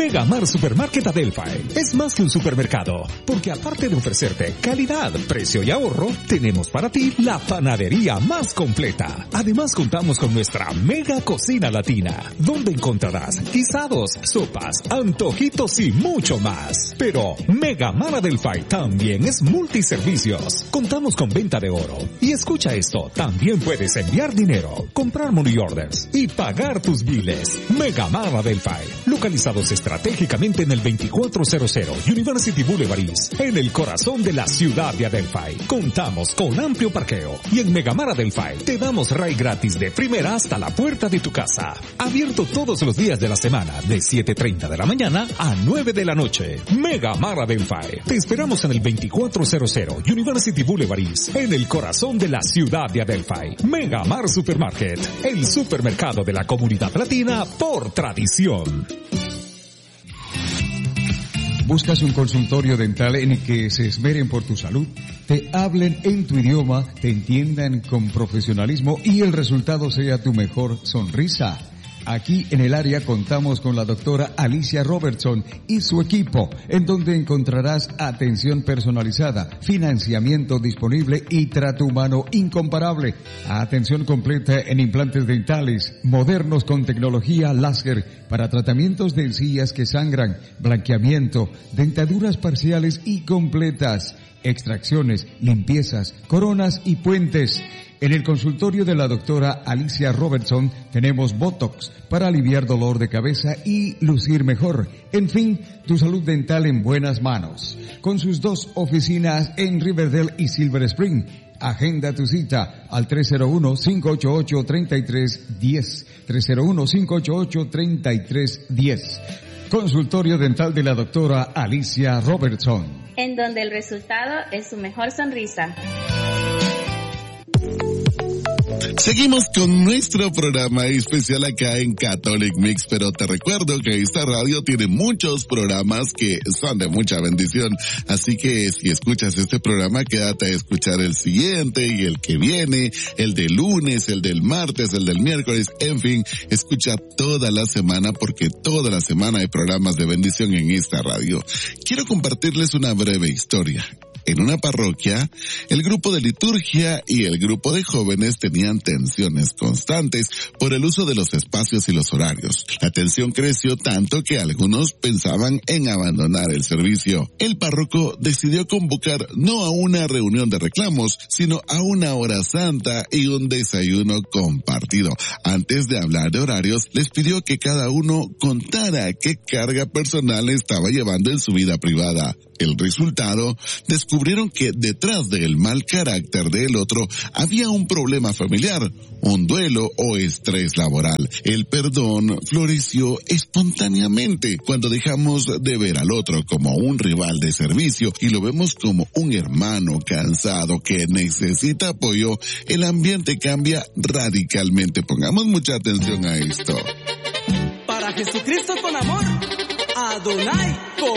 Megamar Supermarket Adelphi es más que un supermercado, porque aparte de ofrecerte calidad, precio y ahorro, tenemos para ti la panadería más completa. Además contamos con nuestra mega cocina latina, donde encontrarás guisados, sopas, antojitos y mucho más. Pero Megamar Adelphi también es multiservicios. Contamos con venta de oro. Y escucha esto, también puedes enviar dinero, comprar money orders y pagar tus biles. Megamar Adelphi, localizados estratégicamente en el 2400 University Boulevard East, en el corazón de la ciudad de Adelphi. Contamos con amplio parqueo y en Megamar Adelphi te damos ride gratis de primera hasta la puerta de tu casa. Abierto todos los días de la semana de 7:30 de la mañana a 9 de la noche. Megamar Adelphi. Te esperamos en el 2400 University Boulevard East, en el corazón de la ciudad de Adelphi. Megamar Supermarket, el supermercado de la comunidad latina por tradición. ¿Buscas un consultorio dental en el que se esmeren por tu salud? Te hablen en tu idioma, te entiendan con profesionalismo y el resultado sea tu mejor sonrisa. Aquí en el área contamos con la doctora Alicia Robertson y su equipo, en donde encontrarás atención personalizada, financiamiento disponible y trato humano incomparable. Atención completa en implantes dentales, modernos con tecnología láser para tratamientos de encías que sangran, blanqueamiento, dentaduras parciales y completas, extracciones, limpiezas, coronas y puentes. En el consultorio de la doctora Alicia Robertson tenemos Botox para aliviar dolor de cabeza y lucir mejor. En fin, tu salud dental en buenas manos. Con sus 2 oficinas en Riverdale y Silver Spring. Agenda tu cita al 301-588-3310. 301-588-3310. Consultorio dental de la doctora Alicia Robertson. En donde el resultado es su mejor sonrisa. Seguimos con nuestro programa especial acá en Catholic Mix, pero te recuerdo que esta radio tiene muchos programas que son de mucha bendición, así que si escuchas este programa, quédate a escuchar el siguiente y el que viene, el del lunes, el del martes, el del miércoles, en fin, escucha toda la semana porque toda la semana hay programas de bendición en esta radio. Quiero compartirles una breve historia. En una parroquia, el grupo de liturgia y el grupo de jóvenes tenían tensiones constantes por el uso de los espacios y los horarios. La tensión creció tanto que algunos pensaban en abandonar el servicio. El párroco decidió convocar no a una reunión de reclamos, sino a una hora santa y un desayuno compartido. Antes de hablar de horarios, les pidió que cada uno contara qué carga personal estaba llevando en su vida privada. El resultado, descubrieron que detrás del mal carácter del otro había un problema familiar, un duelo o estrés laboral. El perdón floreció espontáneamente cuando dejamos de ver al otro como un rival de servicio y lo vemos como un hermano cansado que necesita apoyo. El ambiente cambia radicalmente. Pongamos mucha atención a esto. Para Jesucristo con amor, Adonai con